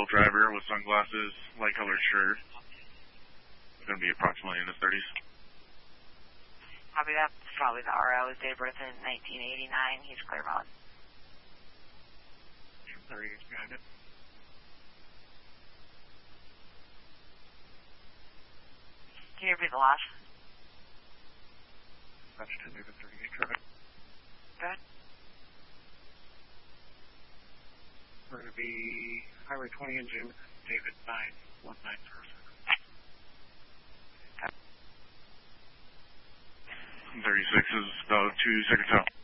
male driver with sunglasses, light colored shirt. Going to be approximately in his 30s. Copy that. It's probably the RO. His date of birth in 1989. He's Claremont. 38 behind it. Can you repeat the last? That's 10 David 38, traffic. Good. We're going to be Highway 20 engine, David 91906. 36 is about 2 seconds out.